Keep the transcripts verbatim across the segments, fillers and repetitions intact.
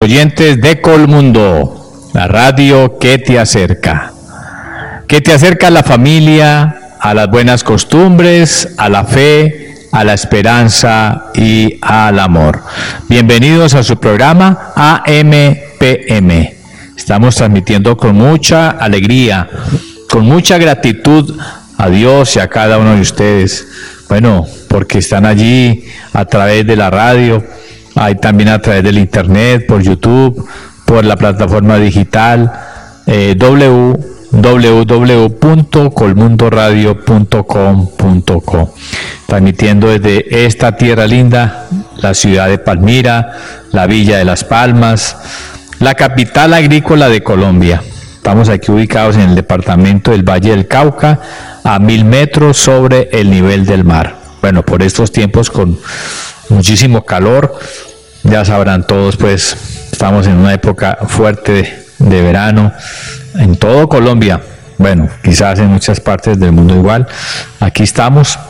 oyentes de Colmundo, la radio que te acerca, que te acerca a la familia, a las buenas costumbres, a la fe, a la esperanza y al amor. Bienvenidos a su programa A M P M. Estamos transmitiendo con mucha alegría, con mucha gratitud a Dios y a cada uno de ustedes. Bueno, porque están allí a través de la radio, hay también a través del internet, por YouTube, por la plataforma digital eh, w w w punto colmundoradio punto com punto co, transmitiendo desde esta tierra linda, la ciudad de Palmira, la villa de Las Palmas, la capital agrícola de Colombia. Estamos aquí ubicados en el departamento del Valle del Cauca, a mil metros sobre el nivel del mar. Bueno, por estos tiempos con muchísimo calor, ya sabrán todos, pues estamos en una época fuerte de, de verano en todo Colombia. Bueno, quizás en muchas partes del mundo igual. Aquí estamos,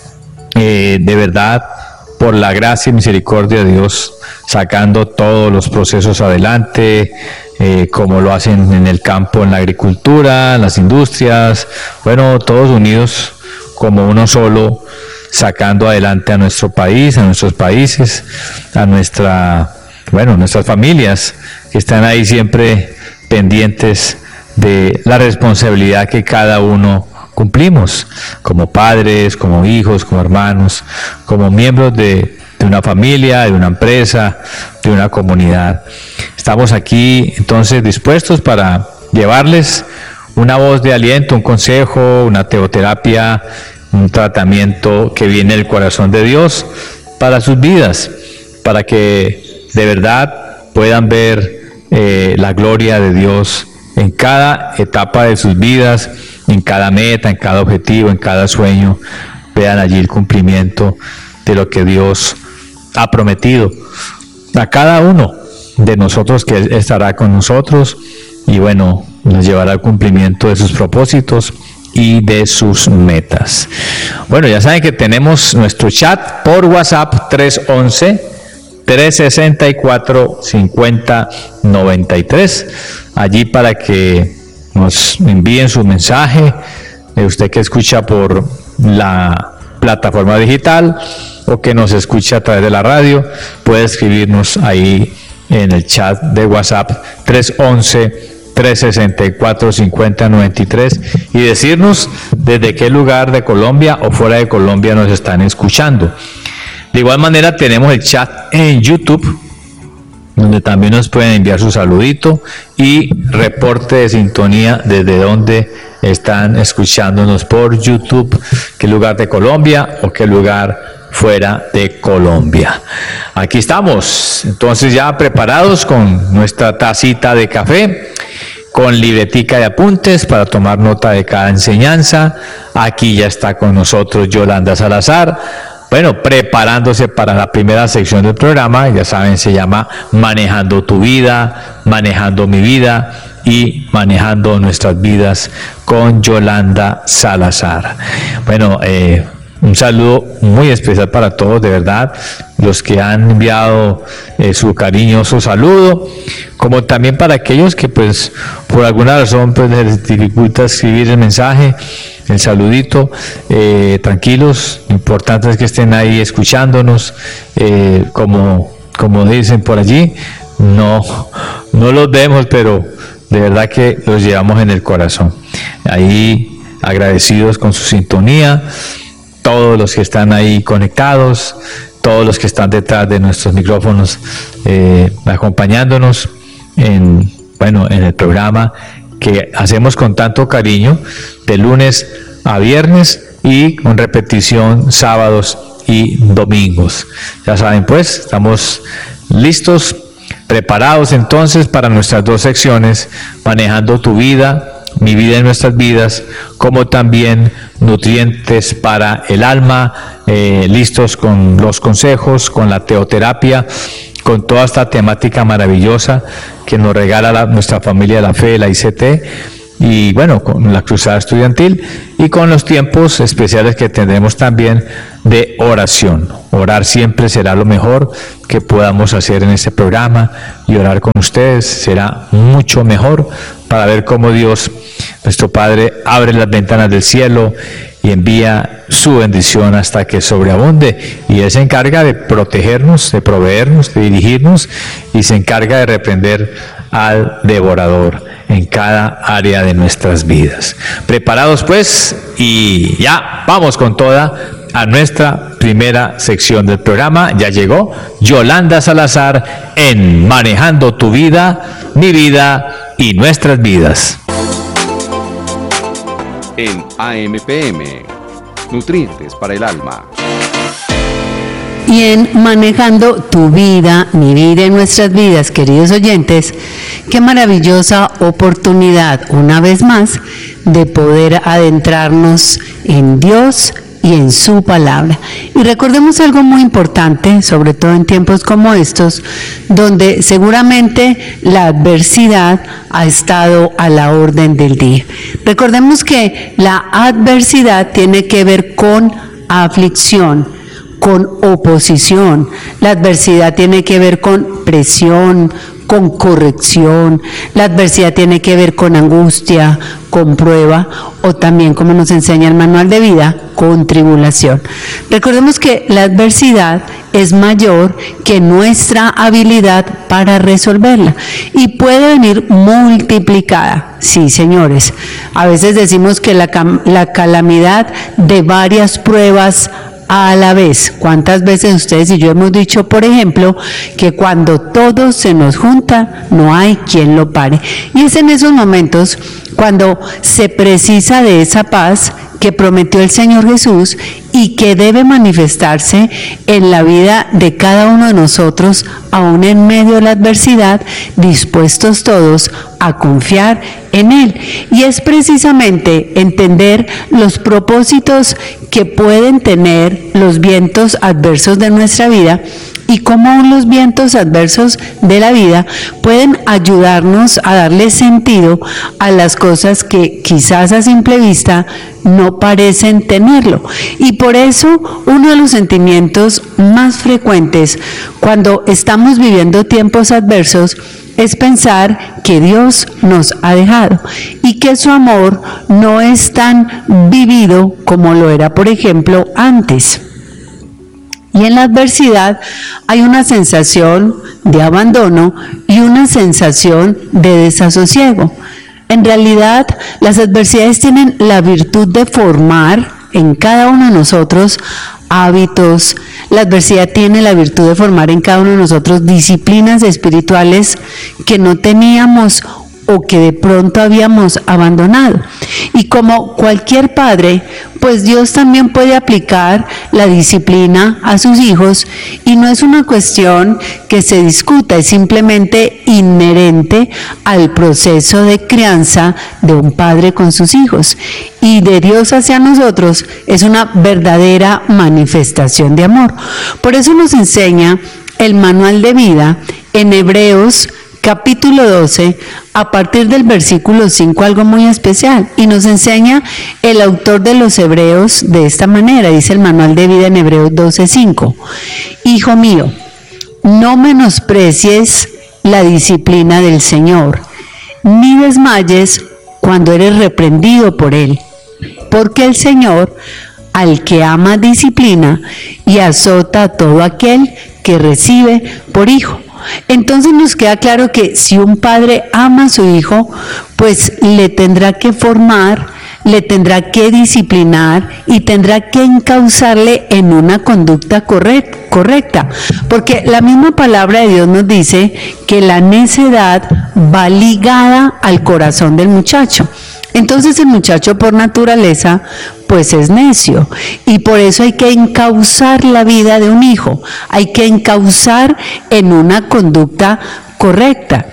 eh, de verdad, por la gracia y misericordia de Dios, sacando todos los procesos adelante, eh, como lo hacen en el campo, en la agricultura, en las industrias, bueno, todos unidos como uno solo, sacando adelante a nuestro país, a nuestros países, a nuestra, bueno, nuestras familias, que están ahí siempre pendientes de la responsabilidad que cada uno cumplimos, como padres, como hijos, como hermanos, como miembros de, de una familia, de una empresa, de una comunidad. Estamos aquí entonces dispuestos para llevarles una voz de aliento, un consejo, una teoterapia, un tratamiento que viene del corazón de Dios para sus vidas, para que de verdad puedan ver eh, la gloria de Dios en cada etapa de sus vidas, en cada meta, en cada objetivo, en cada sueño. Vean allí el cumplimiento de lo que Dios ha prometido a cada uno de nosotros, que estará con nosotros y bueno, nos llevará al cumplimiento de sus propósitos y de sus metas. Bueno, ya saben que tenemos nuestro chat por WhatsApp tres once, tres sesenta y cuatro, cincuenta noventa y tres, allí para que nos envíen su mensaje, de usted que escucha por la plataforma digital o que nos escucha a través de la radio, puede escribirnos ahí en el chat de WhatsApp tres once, tres sesenta y cuatro, cincuenta noventa y tres y decirnos desde qué lugar de Colombia o fuera de Colombia nos están escuchando. De igual manera tenemos el chat en YouTube, donde también nos pueden enviar su saludito y reporte de sintonía desde donde están escuchándonos por YouTube, qué lugar de Colombia o qué lugar fuera de Colombia. Aquí estamos, entonces ya preparados con nuestra tacita de café, con libretica de apuntes para tomar nota de cada enseñanza. Aquí ya está con nosotros Yolanda Salazar, bueno, preparándose para la primera sección del programa. Ya saben, se llama Manejando tu vida, Manejando mi vida y Manejando nuestras vidas con Yolanda Salazar. Bueno, eh, un saludo muy especial para todos, de verdad, los que han enviado eh, su cariñoso saludo, como también para aquellos que pues por alguna razón pues les dificulta escribir el mensaje, el saludito. Eh, tranquilos, lo importante es que estén ahí escuchándonos, eh, como, como dicen por allí, no, no los vemos, pero de verdad que los llevamos en el corazón, ahí agradecidos con su sintonía, todos los que están ahí conectados, todos los que están detrás de nuestros micrófonos, eh, acompañándonos en, bueno, en el programa que hacemos con tanto cariño, de lunes a viernes y con repetición sábados y domingos. Ya saben, pues, estamos listos, preparados entonces para nuestras dos secciones, Manejando tu vida, Mi vida y nuestras vidas, como también nutrientes para el alma, eh, listos con los consejos, con la teoterapia, con toda esta temática maravillosa que nos regala la, nuestra familia de la fe, la I C T, y bueno, con la cruzada estudiantil y con los tiempos especiales que tendremos también de oración. Orar siempre será lo mejor que podamos hacer en este programa, y orar con ustedes será mucho mejor para ver cómo Dios, nuestro Padre, abre las ventanas del cielo y envía su bendición hasta que sobreabunde, y Él se encarga de protegernos, de proveernos, de dirigirnos, y se encarga de reprender al devorador en cada área de nuestras vidas. Preparados pues, y ya vamos con toda a nuestra primera sección del programa. Ya llegó Yolanda Salazar en Manejando tu vida, mi vida y nuestras vidas. En A M P M, nutrientes para el alma. Y en Manejando tu vida, mi vida y nuestras vidas, queridos oyentes, qué maravillosa oportunidad, una vez más, de poder adentrarnos en Dios y en su palabra. Y recordemos algo muy importante, sobre todo en tiempos como estos, donde seguramente la adversidad ha estado a la orden del día. Recordemos que la adversidad tiene que ver con aflicción, con oposición. La adversidad tiene que ver con presión, con corrección. La adversidad tiene que ver con angustia, con prueba, o también, como nos enseña el manual de vida, con tribulación. Recordemos que la adversidad es mayor que nuestra habilidad para resolverla, y puede venir multiplicada. Sí, señores, a veces decimos que la, la calamidad de varias pruebas a la vez. ¿Cuántas veces ustedes y yo hemos dicho, por ejemplo, que cuando todo se nos junta, no hay quien lo pare? Y es en esos momentos cuando se precisa de esa paz que prometió el Señor Jesús y que debe manifestarse en la vida de cada uno de nosotros, aún en medio de la adversidad, dispuestos todos a confiar en Él. Y es precisamente entender los propósitos que pueden tener los vientos adversos de nuestra vida, y cómo aún los vientos adversos de la vida pueden ayudarnos a darle sentido a las cosas que quizás a simple vista no parecen tenerlo. Y por eso uno de los sentimientos más frecuentes cuando estamos viviendo tiempos adversos es pensar que Dios nos ha dejado y que su amor no es tan vivido como lo era, por ejemplo, antes. Y en la adversidad hay una sensación de abandono y una sensación de desasosiego. En realidad, las adversidades tienen la virtud de formar en cada uno de nosotros hábitos. La adversidad tiene la virtud de formar en cada uno de nosotros disciplinas espirituales que no teníamos o que de pronto habíamos abandonado. Y como cualquier padre, pues Dios también puede aplicar la disciplina a sus hijos, y no es una cuestión que se discuta, es simplemente inherente al proceso de crianza de un padre con sus hijos. Y de Dios hacia nosotros es una verdadera manifestación de amor. Por eso nos enseña el manual de vida en Hebreos capítulo doce, a partir del versículo cinco, algo muy especial, y nos enseña el autor de los Hebreos de esta manera. Dice el manual de vida en Hebreos doce, cinco: Hijo mío, no menosprecies la disciplina del Señor, ni desmayes cuando eres reprendido por Él, porque el Señor al que ama disciplina y azota a todo aquel que recibe por hijo. Entonces nos queda claro que si un padre ama a su hijo, pues le tendrá que formar, le tendrá que disciplinar y tendrá que encauzarle en una conducta correcta, porque la misma palabra de Dios nos dice que la necedad va ligada al corazón del muchacho. Entonces el muchacho por naturaleza pues es necio, y por eso hay que encauzar la vida de un hijo, hay que encauzar en una conducta correcta.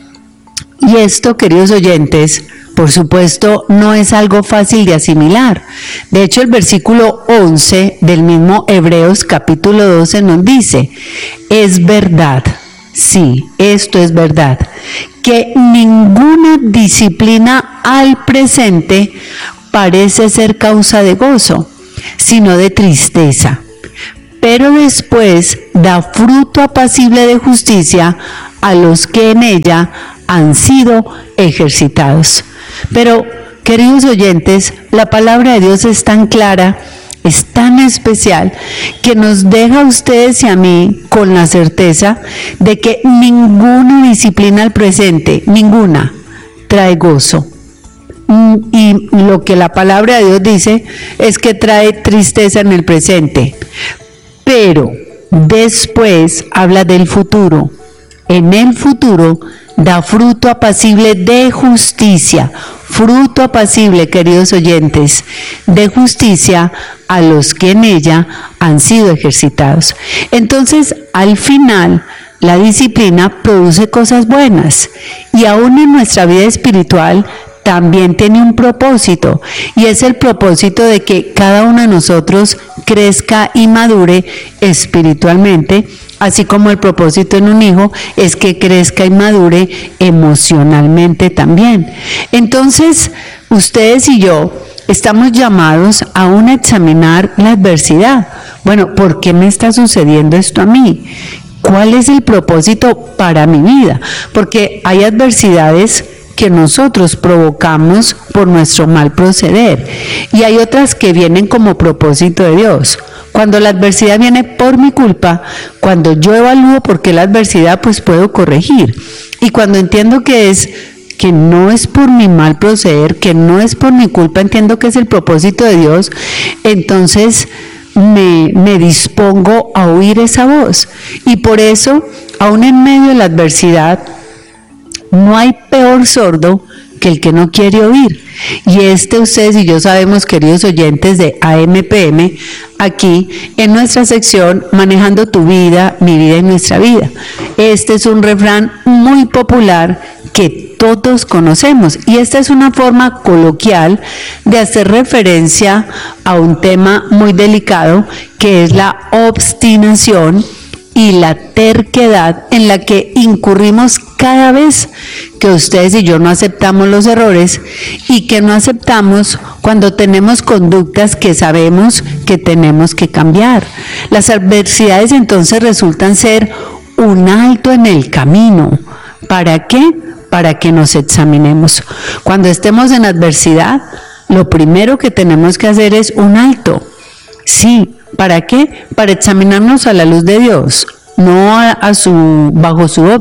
Y esto, queridos oyentes, por supuesto no es algo fácil de asimilar. De hecho, el versículo once del mismo Hebreos capítulo doce nos dice: es verdad, sí, esto es verdad. que ninguna disciplina al presente parece ser causa de gozo, sino de tristeza, pero después da fruto apacible de justicia a los que en ella han sido ejercitados. Pero, queridos oyentes, la palabra de Dios es tan clara, es tan especial, que nos deja a ustedes y a mí con la certeza de que ninguna disciplina al presente, ninguna, trae gozo. Y lo que la palabra de Dios dice es que trae tristeza en el presente, pero después habla del futuro. En el futuro da fruto apacible de justicia, fruto apacible, queridos oyentes, de justicia a los que en ella han sido ejercitados. Entonces, al final, la disciplina produce cosas buenas, y aún en nuestra vida espiritual también tiene un propósito, y es el propósito de que cada uno de nosotros crezca y madure espiritualmente, así como el propósito en un hijo es que crezca y madure emocionalmente también. Entonces, ustedes y yo estamos llamados aún a examinar la adversidad. Bueno, ¿por qué me está sucediendo esto a mí? ¿Cuál es el propósito para mi vida? Porque hay adversidades que nosotros provocamos por nuestro mal proceder, y hay otras que vienen como propósito de Dios. Cuando la adversidad viene por mi culpa, cuando yo evalúo por qué la adversidad, pues puedo corregir. Y cuando entiendo que es que no es por mi mal proceder, que no es por mi culpa, entiendo que es el propósito de Dios, entonces me, me dispongo a oír esa voz. Y por eso, aún en medio de la adversidad, no hay peor sordo que el que no quiere oír. Y este ustedes y yo sabemos, queridos oyentes de A M P M, aquí en nuestra sección Manejando tu vida, mi vida y nuestra vida. Este es un refrán muy popular que todos conocemos, y esta es una forma coloquial de hacer referencia a un tema muy delicado, que es la obstinación y la terquedad en la que incurrimos cada vez que ustedes y yo no aceptamos los errores, y que no aceptamos cuando tenemos conductas que sabemos que tenemos que cambiar. Las adversidades entonces resultan ser un alto en el camino. ¿Para qué? Para que nos examinemos. Cuando estemos en adversidad, lo primero que tenemos que hacer es un alto. Sí, ¿para qué? Para examinarnos a la luz de Dios, no a, a su, bajo su óptica.